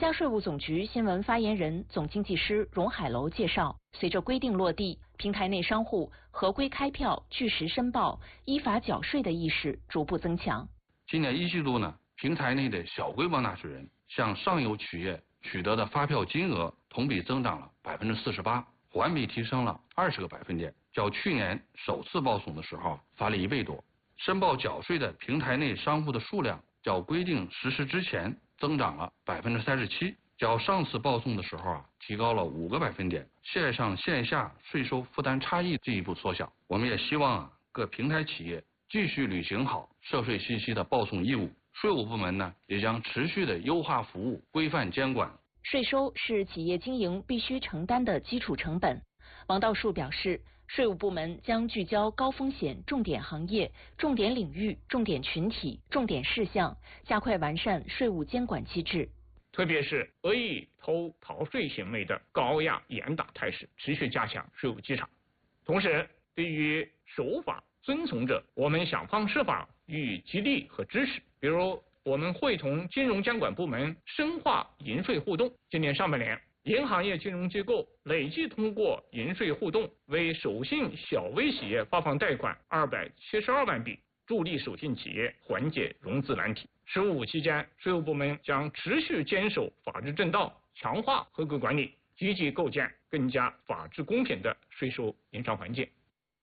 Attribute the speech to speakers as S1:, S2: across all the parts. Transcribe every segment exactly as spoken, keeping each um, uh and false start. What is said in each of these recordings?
S1: 家税务总局新闻发言人、总经济师荣海楼介绍，随着规定落地，平台内商户合规开票、据实申报、依法缴税的意识逐步增强。
S2: 今年一季度呢，平台内的小规模纳税人向上游企业取得的发票金额同比增长了百分之四十八，环比提升了二十个百分点，较去年首次报送的时候发了一倍多。申报缴税的平台内商户的数量较规定实施之前增长了百分之三十七，较上次报送的时候啊提高了五个百分点，线上线下税收负担差异进一步缩小。我们也希望啊各平台企业继续履行好涉税信息的报送义务，税务部门呢也将持续的优化服务、规范监管。
S1: 税收是企业经营必须承担的基础成本。王道树表示，税务部门将聚焦高风险重点行业、重点领域、重点群体、重点事项，加快完善税务监管机制。
S3: 特别是恶意偷逃税行为的高压严打态势持续加强税务稽查。同时，对于守法遵从者，我们想方设法予以激励和支持。比如，我们会同金融监管部门深化银税互动。今年上半年，银行业金融机构累计通过银税互动，为手信小微企业发放贷款二百七十二万笔，助力手信企业缓解融资难题。十五期间，税务部门将持续坚守法治正道，强化合规管理，积极构建更加法治公平的税收营商环境。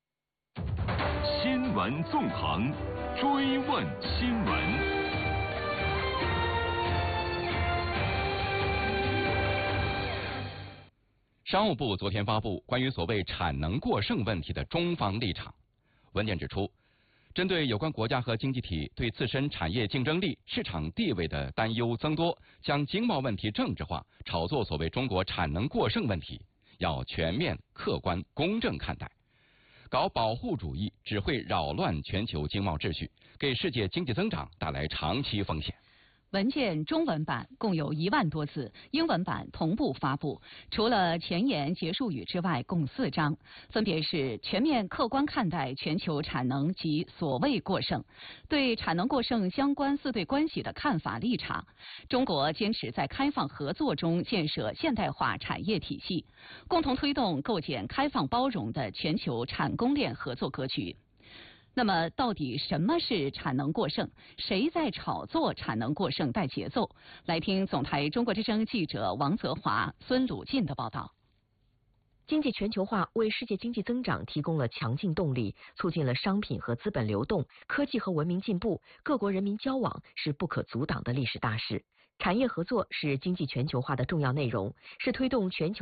S4: 新闻纵横，追问新闻。
S5: 商务部昨天发布关于所谓产能过剩问题的中方立场。文件指出，针对有关国家和经济体对自身产业竞争力、市场地位的担忧增多，将经贸问题政治化，炒作所谓中国产能过剩问题，要全面、客观、公正看待。搞保护主义只会扰乱全球经贸秩序，给世界经济增长带来长期风险。
S6: 文件中文版共有一万多字，英文版同步发布。除了前言、结束语之外，共四章，分别是全面客观看待全球产能及所谓过剩，对产能过剩相关四对关系的看法立场，中国坚持在开放合作中建设现代化产业体系，共同推动构建开放包容的全球产供链合作格局。那么，到底什么是产能过剩？谁在炒作产能过剩带节奏？来听总台中国之声记者王泽华、孙鲁进的报道。
S7: 经济全球化为世界经济增长提供了强劲动力，促进了商品和资本流动，科技和文明进步，各国人民交往是不可阻挡的历史大势。产业合作是经济全球化的重要内容，是推动全球